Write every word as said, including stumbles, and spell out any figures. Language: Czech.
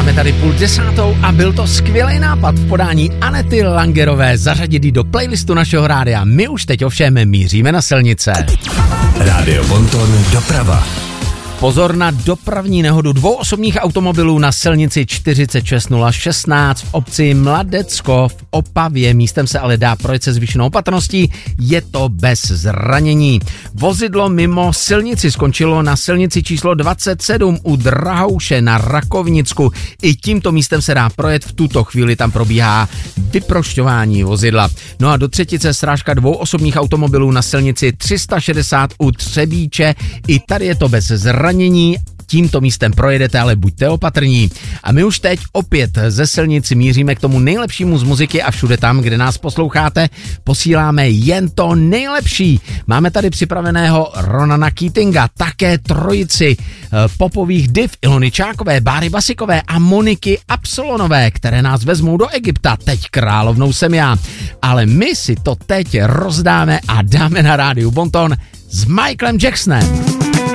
Máme tady půl desátou a byl to skvělý nápad v podání Anety Langerové zařadit ji do playlistu našeho rádia. My už teď ovšem míříme na silnice. Rádio Bonton doprava. Pozor na dopravní nehodu dvou osobních automobilů na silnici čtyřicet šest nula šestnáct v obci Mladecko v Opavě. Místem se ale dá projet se zvýšenou opatrností, je to bez zranění. Vozidlo mimo silnici skončilo na silnici číslo dvacet sedm u Drahouše na Rakovnicku. I tímto místem se dá projet, v tuto chvíli tam probíhá vyprošťování vozidla. No a do třetice srážka dvou osobních automobilů na silnici tři sta šedesát u Třebíče. I tady je to bez zranění. Tímto místem projedete, ale buďte opatrní. A my už teď opět ze silnici míříme k tomu nejlepšímu z muziky a všude tam, kde nás posloucháte, posíláme jen to nejlepší. Máme tady připraveného Ronana Keatinga, také trojici popových div Ilony Čákové, Báry Basikové a Moniky Absolonové, které nás vezmou do Egypta. Teď královnou jsem já. Ale my si to teď rozdáme a dáme na rádiu Bonton s Michaelem Jacksonem.